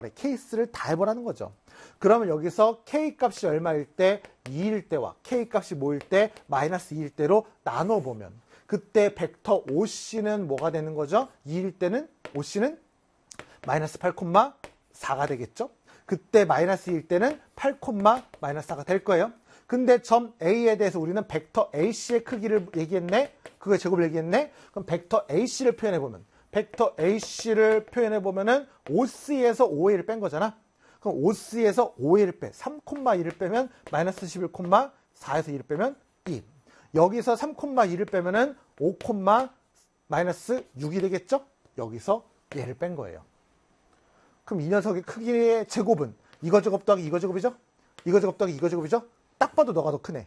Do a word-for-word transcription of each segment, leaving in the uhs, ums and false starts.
케이스를 다 해보라는 거죠. 그러면 여기서 K값이 얼마일 때 이일 때와 K값이 뭐일 때 마이너스 이일 때로 나눠보면 그때 벡터 오씨는 뭐가 되는 거죠? 이일 때는 오씨는 마이너스 팔, 사가 되겠죠? 그때 마이너스 이일 때는 팔, 마이너스 사가 될 거예요. 근데 점 A에 대해서 우리는 벡터 에이씨의 크기를 얘기했네? 그거의 제곱을 얘기했네? 그럼 벡터 에이씨를 표현해보면 벡터 에이씨를 표현해보면은 오씨에서 오에이를 뺀 거잖아? 그럼 오씨에서 오에이를 빼, 삼, 일을 빼면 마이너스 십일, 사에서 이를 빼면 이. 여기서 삼, 이를 빼면은 오, 마이너스 육이 되겠죠? 여기서 얘를 뺀 거예요. 그럼 이 녀석의 크기의 제곱은 이거 제곱 더하기 이거 제곱이죠? 이거 제곱 더하기 이거 제곱이죠? 딱 봐도 너가 더 크네.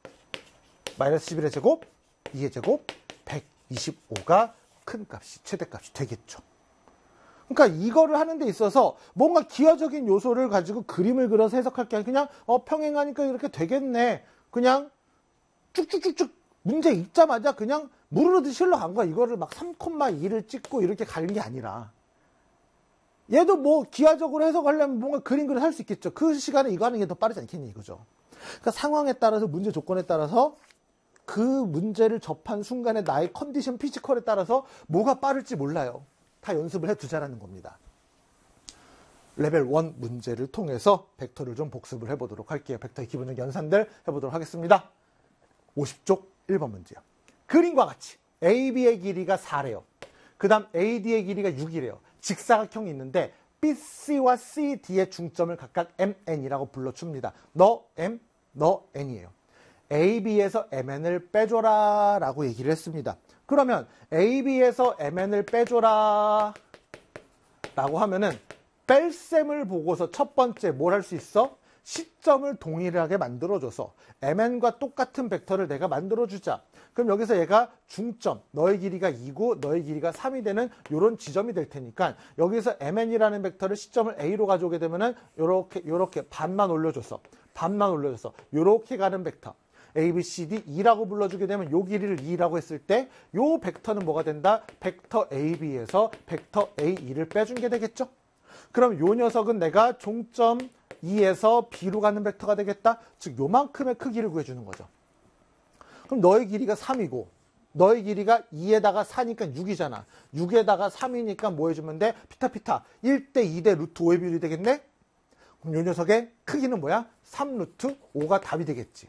마이너스 십일의 제곱, 이의 제곱, 백이십오가 큰 값이, 최대값이 되겠죠. 그러니까 이거를 하는 데 있어서 뭔가 기하적인 요소를 가지고 그림을 그려서 해석할 게 아니라 그냥 어, 평행하니까 이렇게 되겠네. 그냥 쭉쭉쭉쭉 문제 읽자마자 그냥 무르르듯이 흘러간 거야. 이거를 막 삼, 이를 찍고 이렇게 가는 게 아니라. 얘도 뭐 기하적으로 해석하려면 뭔가 그림 그려서 할 수 있겠죠. 그 시간에 이거 하는 게 더 빠르지 않겠니 이거죠. 그러니까 상황에 따라서 문제 조건에 따라서 그 문제를 접한 순간에 나의 컨디션 피지컬에 따라서 뭐가 빠를지 몰라요. 다 연습을 해두자라는 겁니다. 레벨 일 문제를 통해서 벡터를 좀 복습을 해보도록 할게요. 벡터의 기본적 연산들 해보도록 하겠습니다. 오십 쪽 일 번 문제요. 그림과 같이 에이비의 길이가 사래요. 그 다음 에이디의 길이가 육이래요. 직사각형이 있는데 비씨와 씨디의 중점을 각각 엠엔이라고 불러줍니다. 너 M, 너 N이에요. 에이비에서 엠엔을 빼줘라 라고 얘기를 했습니다. 그러면 에이비에서 엠엔을 빼줘라 라고 하면은 뺄셈을 보고서 첫 번째 뭘 할 수 있어? 시점을 동일하게 만들어줘서 엠엔과 똑같은 벡터를 내가 만들어주자. 그럼 여기서 얘가 중점, 너의 길이가 이고 너의 길이가 삼이 되는 이런 지점이 될 테니까 여기서 엠엔이라는 벡터를 시점을 A로 가져오게 되면은 요렇게 요렇게 반만 올려줘서 반만 올려줘서 요렇게 가는 벡터 A, B, C, D, E라고 불러주게 되면 요 길이를 E라고 했을 때 요 벡터는 뭐가 된다? 벡터 에이 비에서 벡터 에이 이를 빼준 게 되겠죠? 그럼 요 녀석은 내가 종점 이에서 B로 가는 벡터가 되겠다? 즉 요만큼의 크기를 구해주는 거죠. 그럼 너의 길이가 삼이고 너의 길이가 이에다가 사니까 육이잖아. 육에다가 삼이니까 뭐 해주면 돼? 피타피타 일 대 이 대 루트 오의 비율이 되겠네? 그럼 요 녀석의 크기는 뭐야? 삼 루트 오가 답이 되겠지.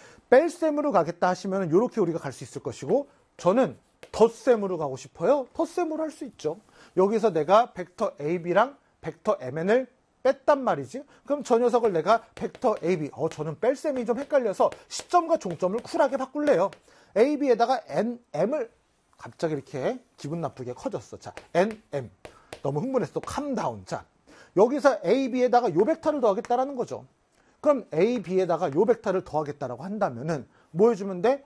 뺄셈으로 가겠다 하시면 이렇게 우리가 갈 수 있을 것이고 저는 덧셈으로 가고 싶어요. 덧셈으로 할 수 있죠. 여기서 내가 벡터 에이비랑 벡터 엠엔을 뺐단 말이지. 그럼 저 녀석을 내가 벡터 에이비, 어 저는 뺄셈이 좀 헷갈려서 시점과 종점을 쿨하게 바꿀래요. 에이비에다가 엔엠을 갑자기 이렇게 기분 나쁘게 커졌어. 자, 엔엠. 너무 흥분했어. 캄다운. 자, 여기서 에이비에다가 요 벡터를 더하겠다라는 거죠. 그럼 에이비에다가 요 벡터를 더하겠다라고 한다면은 뭐 해주면 돼?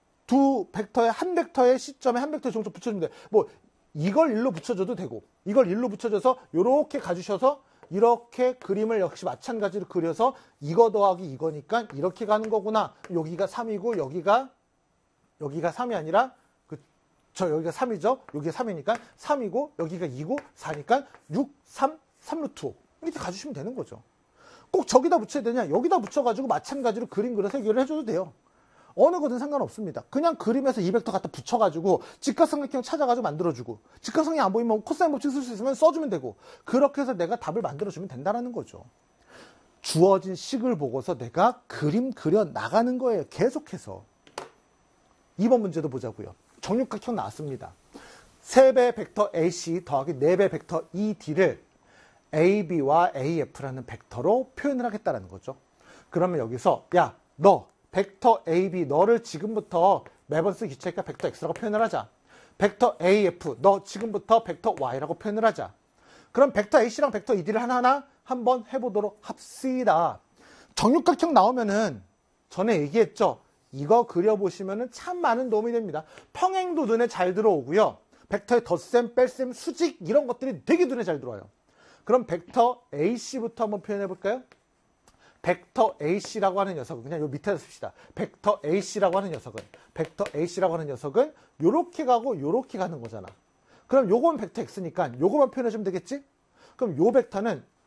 두 벡터의 한 벡터의 시점에 한 벡터의 종점 붙여주면 돼. 뭐 이걸 일로 붙여줘도 되고 이걸 일로 붙여줘서 요렇게 가주셔서 이렇게 그림을 역시 마찬가지로 그려서 이거 더하기 이거니까 이렇게 가는 거구나. 여기가 삼이고 여기가 여기가 삼이 아니라 그, 저 여기가 삼이죠. 여기가 삼이니까 삼이고 여기가 이고 사니까 육, 삼, 삼 루트 오. 이렇게 가주시면 되는 거죠. 꼭 저기다 붙여야 되냐? 여기다 붙여가지고 마찬가지로 그림 그려서 해결을 해줘도 돼요. 어느 거든 상관없습니다. 그냥 그림에서 이 벡터 갖다 붙여가지고 직각삼각형 찾아가지고 만들어주고 직각삼각형 안 보이면 코사인 법칙 쓸 수 있으면 써주면 되고 그렇게 해서 내가 답을 만들어주면 된다는 거죠. 주어진 식을 보고서 내가 그림 그려 나가는 거예요. 계속해서. 이 번 문제도 보자고요. 정육각형 나왔습니다. 세 배 벡터 에이씨 더하기 네 배 벡터 이디를 에이비와 에이에프라는 벡터로 표현을 하겠다는 거죠. 그러면 여기서 야, 너 벡터 에이비 너를 지금부터 매번 쓰기 귀찮으니까 벡터 X라고 표현을 하자. 벡터 에이에프 너 지금부터 벡터 Y라고 표현을 하자. 그럼 벡터 에이씨랑 벡터 이디를 하나하나 한번 해보도록 합시다. 정육각형 나오면은 전에 얘기했죠. 이거 그려보시면은 참 많은 도움이 됩니다. 평행도 눈에 잘 들어오고요. 벡터의 덧셈, 뺄셈, 수직 이런 것들이 되게 눈에 잘 들어와요. 그럼 벡터 에이씨부터 한번 표현해 볼까요? 벡터 에이씨라고 하는 녀석은 그냥 요 밑에다 씁시다. 벡터 에이씨라고 하는 녀석은 벡터 에이씨라고 하는 녀석은 요렇게 가고 요렇게 가는 거잖아. 그럼 요건 벡터 X니까 요거만 표현해 주면 되겠지? 그럼 요 벡터는